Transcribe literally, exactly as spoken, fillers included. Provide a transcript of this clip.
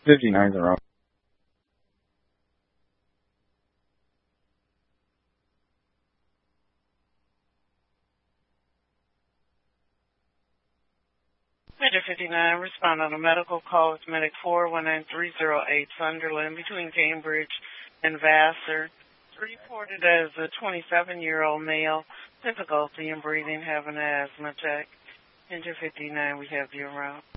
fifty-nines are up. Major fifty-nine, respond on a medical call with Medic four one nine three zero eight Sunderland between Cambridge and Vassar. Reported as a twenty-seven-year-old male, difficulty in breathing, having an asthma attack. Major fifty-nine, we have you around.